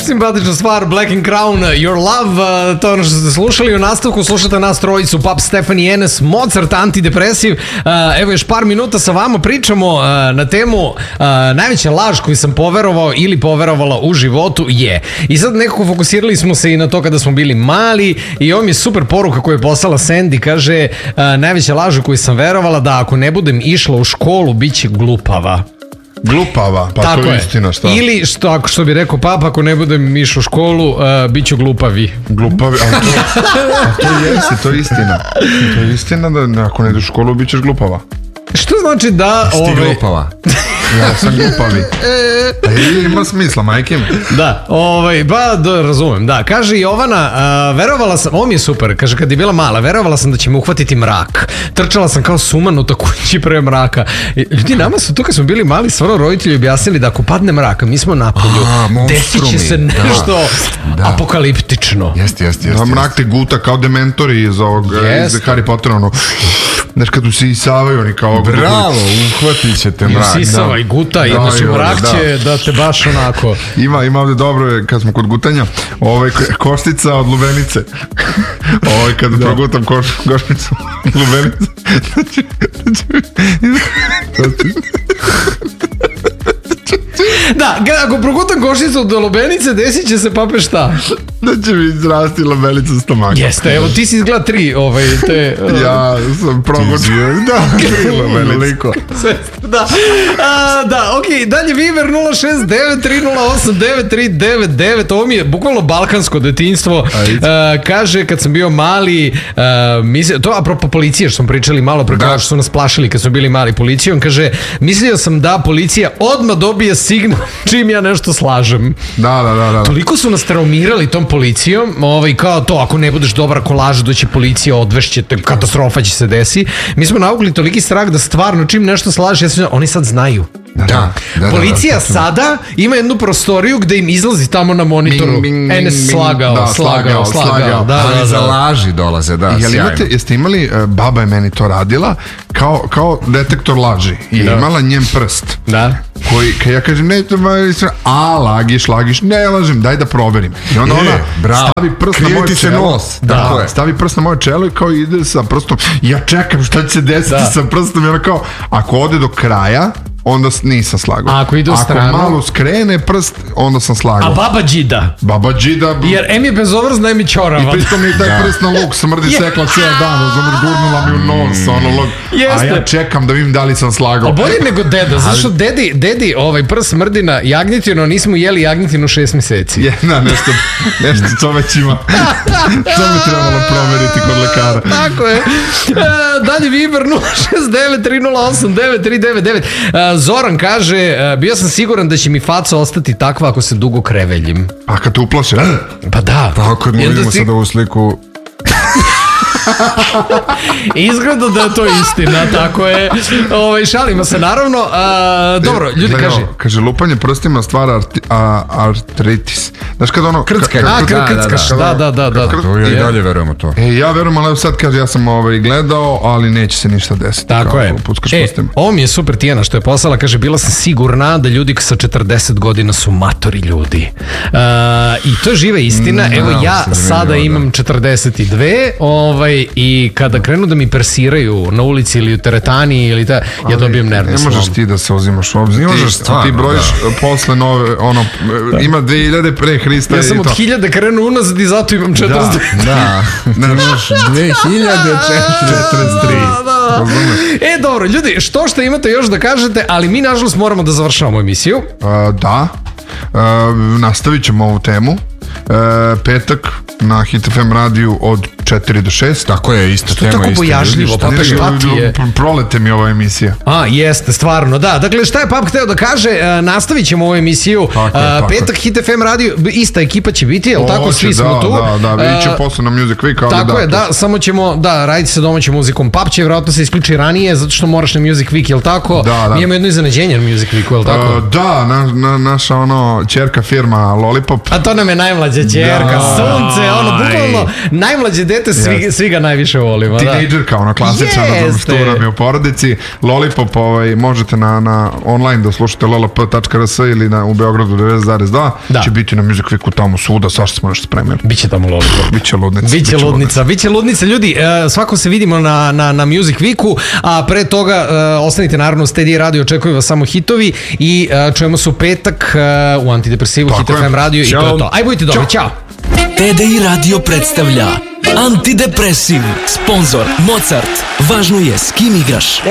simpatična stvar, Black and Crown, Your Love, to je ono što ste slušali. U nastavku slušate nas trojicu, Pap, Stephanie Enes, Mozart, antidepresiv. Evo još par minuta sa vama pričamo na temu najveća laž koju sam poverovao ili poverovala u životu je. I sad nekako fokusirali smo se i na to kada smo bili mali i ovo mi je super poruka koju je poslala Sandy, kaže najveća laž u koju sam verovala da ako ne budem išla u školu bit će glupava. Glupava, pa tako to je istina, šta? Ili što bi rekao Papa, ako ne budem išao u školu, bit ću glupavi. Glupavi, a to je istina. To je istina da ako ne ideš u školu, bit ćeš glupava. Što znači da... Ti glupava? Ja sam glupavi. Ima smisla, majke mi. Da, razumem, da. Kaže Jovana, verovala sam, ovo mi je super, kaže kad je bila mala, verovala sam da će me uhvatiti mrak. Trčala sam kao sumanuta kući pre mraka. Ljudi, nama su tu kad smo bili mali, stvarno roditelji objasnili da ako padne mrak, mi smo napolju, desit će se nešto apokaliptično. Jeste. Mrak te guta kao dementori iz Harry Pottera, ono... Znaš, kad usisavaju oni kao... Bravo, uhvatit će te mrak. Usisava i guta, znači mrak će da te baš onako... Ima ovdje dobro, kad smo kod gutanja, koštica od lubenice. Kad progutam košnicu od lubenice, Da, ako progutam košnicu od lubenice, desit će se, Pape, šta? Da će mi izrasti lubenica stomaka. Jeste, evo ti si izgleda 3 te... Ja sam progutio. Da, 3 lubenice. Da, okej, dalje Viber 069-308-9399, ovo mi je bukvalno balkansko detinjstvo. Kaže, kad sam bio mali, to apropo policije što smo pričali malo pre, kao što su nas plašili kad smo bili mali policijom, kaže, mislio sam da policija odmah dobije signal čim ja nešto slažem. Da. Toliko su nas traumirali tom policijom, kao to, ako ne budeš dobar, ako lažu doći policija, odvešćete, katastrofa će se desi. Mi smo navukli toliki strah da stvarno čim nešto slaže, oni sad znaju. Policija sada ima jednu prostoriju gde im izlazi tamo na monitoru. Enes slagao. Ali za laži dolaze, da, sjajno. Jeste imali, baba je meni to radila kao detektor laži i imala njen prst. Da. Koji, kad ja kažem, lagiš, ne lažem, daj da proverim. I onda ona stavi prst na moje čelo. Stavi prst na moje čelo i kao ide sa prstom. Ja čekam šta će se desiti sa prstom i ona kao, ako ode do kraja, onda nisam slagao. Ako ide u stranu, ako malo skrene prst, onda sam slagao. A baba džida. Jer em je bezobrazna, em je čorava. I pritom mi taj prst na luk smrdi sekla cijel dan, gurnula mi u nos, a ja čekam da vidim da li sam slagao. A bolje nego deda, zašto dedi prst smrdi na jagnjetinu, nismo jeli jagnjetinu 6 meseci. Nešto to već ima. To bi trebalo proveriti kod lekara. Tako je. Dalje Viber 069-308-9399. Zoran kaže, bio sam siguran da će mi faca ostati takva ako se dugo kreveljim. A kad te uplaše? Pa da. Pa kad mu vidimo sada u sliku... Izgleda da je to istina, tako je. Šalimo se naravno. Dobro, ljudi kaže lupanje prstima stvara artritis. Znaš kad ono krckaš. Da. To ja i dalje verujem u to. Ja verujem, ali sad kaže ja sam gledao, ali neće se ništa desiti. Tako je. Ovo mi je super Tijana što je poslala, kaže bila sam sigurna da ljudi sa 40 godina su matori ljudi. I to je živa istina. Evo ja sada imam 42, i kada krenu da mi persiraju na ulici ili u teretani ili ja dobijem nervni slom. Ne možeš ti da se uzimaš u obzir. Ti brojiš posle nove, ima 2000 pre Hrista. Ja sam od 1000 krenu unazad i zato imam 42. Da. 2043. Dobro, ljudi, što imate još da kažete, ali mi nažalost moramo da završavamo emisiju. Da. Nastavit ćemo ovu temu. Petak na Hit FM radiju od 4 do 6. Tako je, ista tema. Što je tako bojažljivo, Pape, šta ti je? Prolete mi ova emisija. Jeste, stvarno, da. Dakle, šta je Pap hteo da kaže? Nastavit ćemo ovu emisiju. Petak Hit FM radiju, ista ekipa će biti, jel tako? Svi smo tu. Da, vidit će posle na Music Week. Tako je, da, samo ćemo, raditi sa domaćom muzikom. Pap će vjerojatno se isključi ranije, zato što moraš na Music Week, jel tako? Mi imamo jedno iznenađenje na Music Weeku, jel tako? Da, naša ćerka firma Lollipop. A to nam je najmlađa ćerka, sunce, bukvalno najmlađe dete, svi ga najviše volimo. Teenagerka, ona klasična, štura mi u porodici. Lollipop, možete na online da slušate llp.rs ili u Beogradu 90.2, će biti na Music Weeku tamo svuda, svašta smo nešto spremili. Biće tamo Lollipop. Biće ludnica. Ljudi, svako se vidimo na Music Weeku, a pre toga ostanite naravno s TDI Radio, očekuju vas samo hitovi i čujemo se u petak u Antidepresivu, Hit FM Radio i to je to. Aj, budite dobri, ćao! TDI Radio predstavlja Antidepresiv, sponzor Mozart. Važno je s kim igraš.